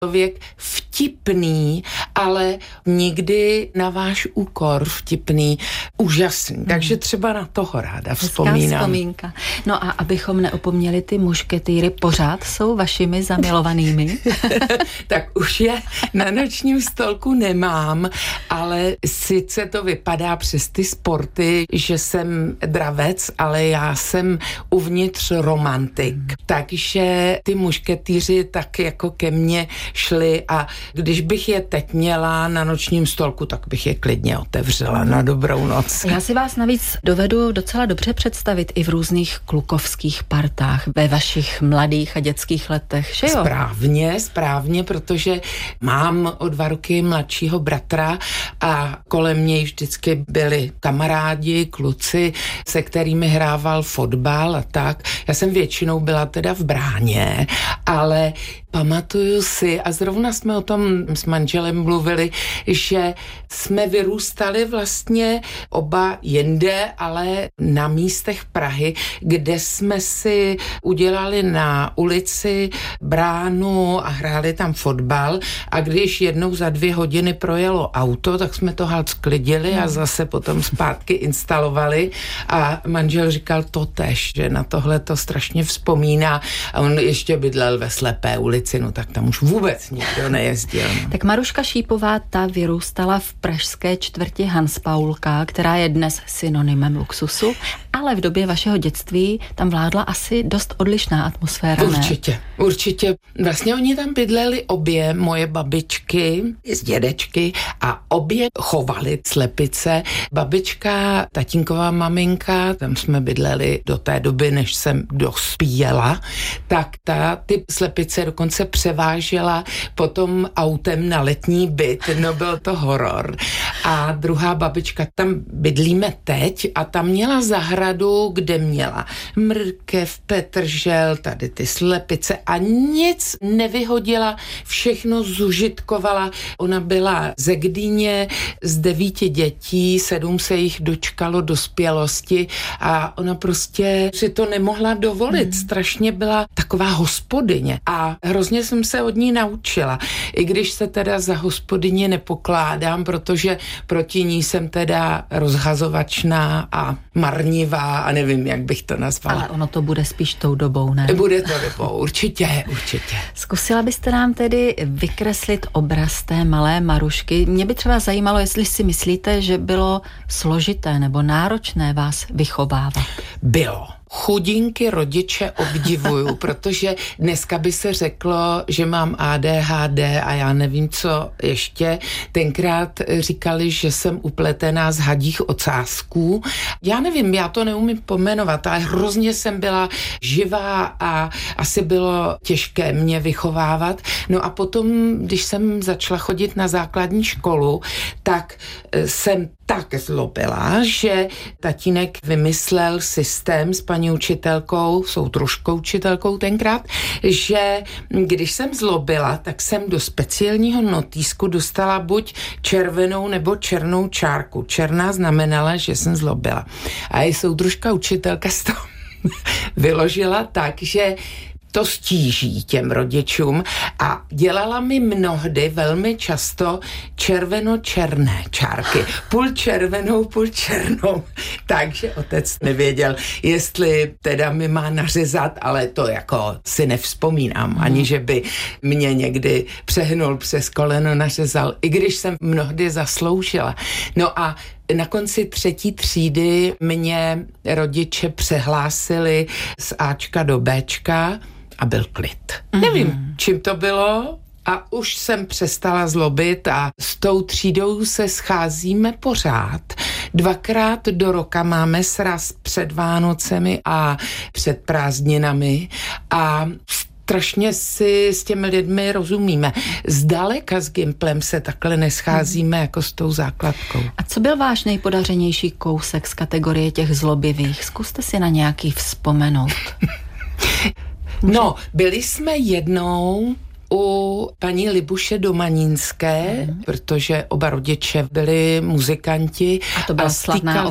člověk vtipný, ale nikdy na váš úkor vtipný, úžasný. Takže třeba na toho ráda vzpomínám. Hezká vzpomínka. No a abychom neopomněli ty mušketýry, pořád jsou vašimi zamilovanými? Tak už je na nočním stolku nemám, ale sice to vypadá přes ty sporty, že jsem dravec, ale já jsem uvnitř romantik. Takže ty mušketýři tak jako ke mně šli a když bych je teď měla na nočním stolku, tak bych je klidně otevřela na dobrou noc. Já si vás navíc dovedu docela dobře představit i v různých klukovských partách ve vašich mladých a dětských letech, že jo? Správně, protože mám o 2 roky mladšího bratra a kolem něj vždycky byli kamarádi, kluci, se kterými hrával fotbal a tak. Já jsem většinou byla teda v bráně, ale pamatuju si, a zrovna jsme o tom s manželem mluvili, že jsme vyrůstali vlastně oba jinde, ale na místech Prahy, kde jsme si udělali na ulici bránu a hráli tam fotbal a když jednou za 2 hodiny projelo auto, tak jsme to halt sklidili a zase potom zpátky instalovali a manžel říkal totéž, že na tohle to strašně vzpomíná a on ještě bydlel ve Slepé ulici, no tak tam už vůbec nikdo nejezdil. Tak Maruška Šípová, ta vyrůstala v pražské čtvrti Hanspaulka, která je dnes synonymem luxusu, ale v době vašeho dětství tam vládla asi dost odlišná atmosféra, ne? Určitě. Vlastně oni tam bydleli obě moje babičky z dědečky a obě chovali slepice. Babička, tatínková maminka, tam jsme bydleli do té doby, než jsem dospěla, tak ta ty slepice dokonce převážela potom autem na letní byt. No byl to horor. A druhá babička, tam bydlíme teď a tam měla zahradu, kde měla mrkev, petržel, tady ty slepice a nic nevyhodila, všechno zužitkovala. Ona byla ze Gdyně z 9 dětí, 7 se jich dočkalo dospělosti a ona prostě si to nemohla dovolit. Strašně byla taková hospodyně a hrozně jsem se od ní naučila. I když se teda za hospodyně nepokládám, protože proti ní jsem teda rozhazovačná a marnivá a nevím, jak bych to nazvala. Ale ono to bude spíš tou dobou, ne? Bude to dobou, určitě. Zkusila byste nám tedy vykreslit obraz té malé Marušky? Mě by třeba zajímalo, jestli si myslíte, že bylo složité nebo náročné vás vychovávat. Bylo. Chudinky rodiče obdivuju, protože dneska by se řeklo, že mám ADHD a já nevím, co ještě. Tenkrát říkali, že jsem upletená z hadích ocásků. Já nevím, já to neumím pomenovat, ale hrozně jsem byla živá a asi bylo těžké mě vychovávat. No a potom, když jsem začala chodit na základní školu, tak jsem tak zlobila, že tatínek vymyslel systém s paní učitelkou, soudružkou učitelkou tenkrát, že když jsem zlobila, tak jsem do speciálního notýsku dostala buď červenou nebo černou čárku. Černá znamenala, že jsem zlobila. A i soudružka učitelka z toho vyložila tak, že to stíží těm rodičům a dělala mi mnohdy velmi často červeno-černé čárky. Půl červenou, půl černou. Takže otec nevěděl, jestli teda mi má nařezat, ale to jako si nevzpomínám, ani že by mě někdy přehnul přes koleno, nařezal, i když jsem mnohdy zasloužila. No a na konci 3. třídy mě rodiče přehlásili z Ačka do Bčka a byl klid. Nevím, čím to bylo a už jsem přestala zlobit a s tou třídou se scházíme pořád. 2krát do roka máme sraz před Vánocemi a před prázdninami a strašně si s těmi lidmi rozumíme. Zdaleka s Gimplem se takhle nescházíme jako s tou základkou. A co byl váš nejpodařenější kousek z kategorie těch zlobivých? Zkuste si na nějaký vzpomenout. No, byli jsme jednou u paní Libuše Domanínské, protože oba rodiče byli muzikanti. A to byla slavná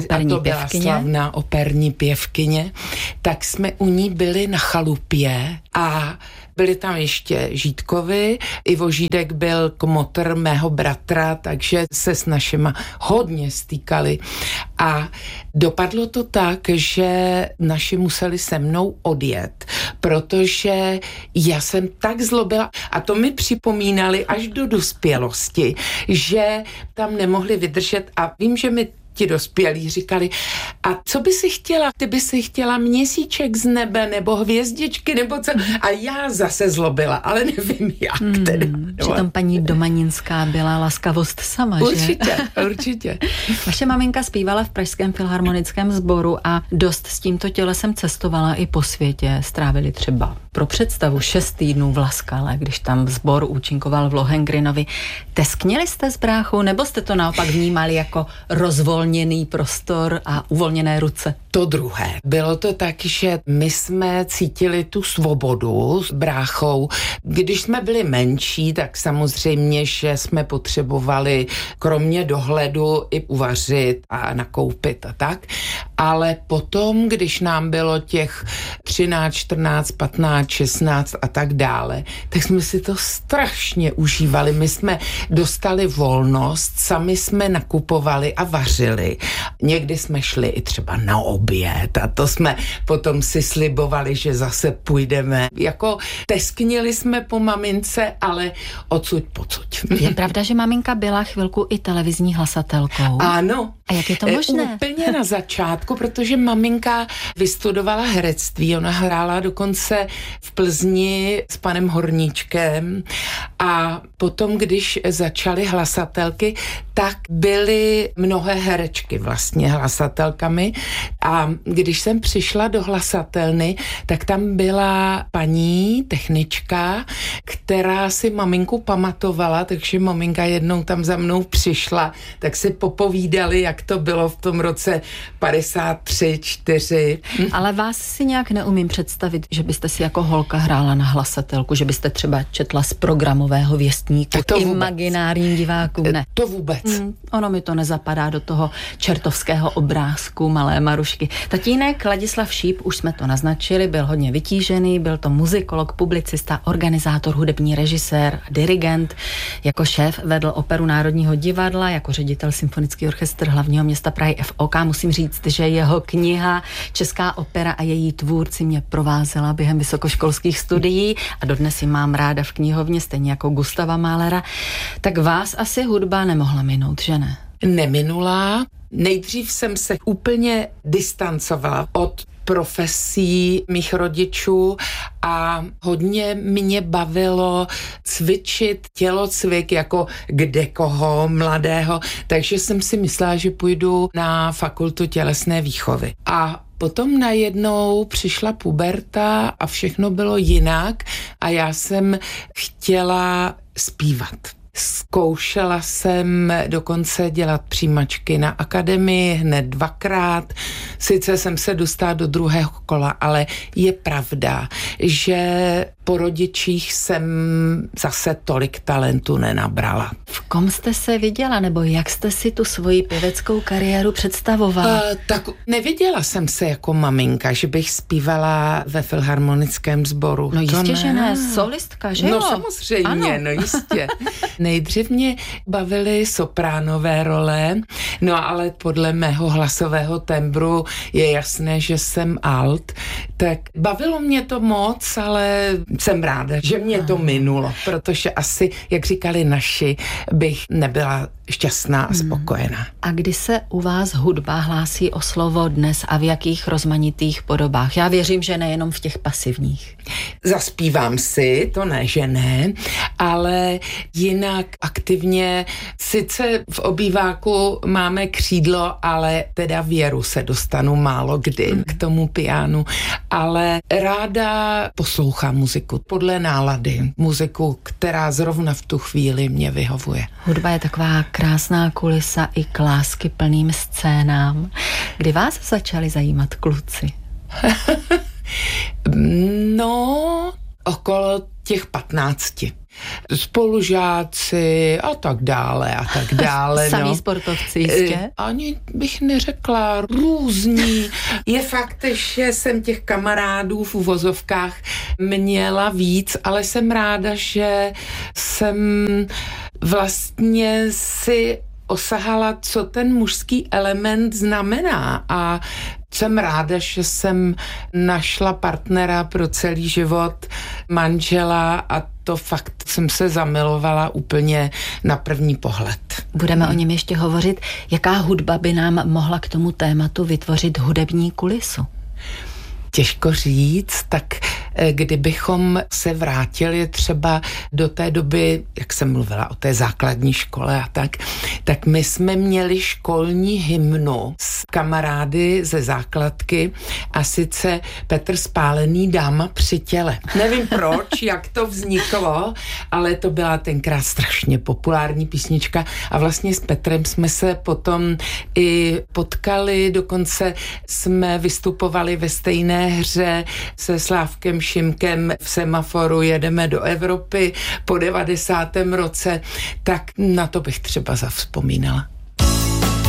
operní pěvkyně. Tak jsme u ní byli na chalupě a byli tam ještě Žítkovi, Ivo Žídek byl kmotr mého bratra, takže se s našima hodně stýkali a dopadlo to tak, že naši museli se mnou odjet, protože já jsem tak zlobila a to mi připomínali až do dospělosti, že tam nemohli vydržet a vím, že mi ti dospělí říkali, a co by si chtěla? Ty by si chtěla měsíček z nebe nebo hvězdičky nebo co? A já zase zlobila, ale nevím jak tedy. Přitom paní Domaninská byla laskavost sama, určitě, že? Určitě. Vaše maminka zpívala v Pražském filharmonickém sboru a dost s tímto tělesem cestovala i po světě. Strávili třeba pro představu 6 týdnů v Laskale, když tam sbor účinkoval v Lohengrinovi. Teskněli jste s bráchou, nebo jste to naopak vnímali jako rozvolněný prostor a uvolněné ruce? To druhé. Bylo to tak, že my jsme cítili tu svobodu s bráchou. Když jsme byli menší, tak samozřejmě, že jsme potřebovali kromě dohledu i uvařit a nakoupit a tak. Ale potom, když nám bylo těch 13, 14, 15, 16 a tak dále, tak jsme si to strašně užívali. My jsme dostali volnost, sami jsme nakupovali a vařili. Někdy jsme šli i třeba na oběd a to jsme potom si slibovali, že zase půjdeme. Jako tesknili jsme po mamince, ale odsud pocud. Je pravda, že maminka byla chvilku i televizní hlasatelkou? Ano. A jak je to možné? Úplně na začátku, protože maminka vystudovala herectví, ona hrála dokonce v Plzni s panem Horníčkem a potom, když začaly hlasatelky, tak byly mnohé herečky vlastně hlasatelkami a když jsem přišla do hlasatelny, tak tam byla paní technička, která si maminku pamatovala, takže maminka jednou tam za mnou přišla, tak si popovídali, jak to bylo v tom roce 53, 4. Ale vás si nějak neumím představit, že byste si jako holka hrála na hlasatelku, že byste třeba četla z programového věstníku imaginárním divákům, ne? To vůbec. Ono mi to nezapadá do toho čertovského obrázku malé Marušky. Tatínek Ladislav Šíp, už jsme to naznačili, byl hodně vytížený, byl to muzikolog, publicista, organizátor, hudební režisér, dirigent. Jako šéf vedl Operu Národního divadla, jako ředitel Symfonický orchestr hlavního města Prahy FOK. Musím říct, že jeho kniha Česká opera a její tvůrci mě provázela během vysokoškolských studií a dodnes ji mám ráda v knihovně, stejně jako Gustava Mahlera. Tak vás asi hudba nemohla minout, že ne? Neminula. Nejdřív jsem se úplně distancovala od profesí mých rodičů a hodně mě bavilo cvičit tělocvik jako kdekoho mladého, takže jsem si myslela, že půjdu na fakultu tělesné výchovy. A potom najednou přišla puberta a všechno bylo jinak a já jsem chtěla zpívat. Zkoušela jsem dokonce dělat přijímačky na akademii hned 2krát. Sice jsem se dostala do 2. kola, ale je pravda, že po rodičích jsem zase tolik talentu nenabrala. V kom jste se viděla, nebo jak jste si tu svoji pěveckou kariéru představovala? Tak neviděla jsem se jako maminka, že bych zpívala ve filharmonickém sboru. No jistě, že ne, solistka, že jo? No samozřejmě, ano. No jistě. Nejdřív mě bavily sopránové role, no ale podle mého hlasového tembru je jasné, že jsem alt, tak bavilo mě to moc, ale jsem ráda, že mě to minulo, protože asi, jak říkali naši, bych nebyla šťastná a spokojená. A kdy se u vás hudba hlásí o slovo dnes a v jakých rozmanitých podobách? Já věřím, že nejenom v těch pasivních. Zaspívám si, to ne, že ne, ale jinak aktivně, sice v obýváku máme křídlo, ale teda věru se dostanu málo kdy k tomu pianu, ale ráda poslouchám muziku podle nálady, muziku, která zrovna v tu chvíli mě vyhovuje. Hudba je taková krásná kulisa i k láskyplným scénám. Kdy vás začali zajímat kluci? No, okolo těch 15. Spolužáci a tak dále a tak dále. Samí sportovci jistě? Ani bych neřekla, různí. Je fakt, že jsem těch kamarádů v uvozovkách měla víc, ale jsem ráda, že jsem vlastně si osahala, co ten mužský element znamená, a jsem ráda, že jsem našla partnera pro celý život, manžela, a to fakt jsem se zamilovala úplně na první pohled. Budeme o něm ještě hovořit. Jaká hudba by nám mohla k tomu tématu vytvořit hudební kulisu? Těžko říct, tak kdybychom se vrátili třeba do té doby, jak jsem mluvila o té základní škole a tak my jsme měli školní hymnu s kamarády ze základky, a sice Petr Spálený, Dáma při těle. Nevím proč, jak to vzniklo, ale to byla tenkrát strašně populární písnička a vlastně s Petrem jsme se potom i potkali, dokonce jsme vystupovali ve stejné hře se Slávkem Šimkem v Semaforu Jedeme do Evropy po 90. roce, tak na to bych třeba zavzpomínala.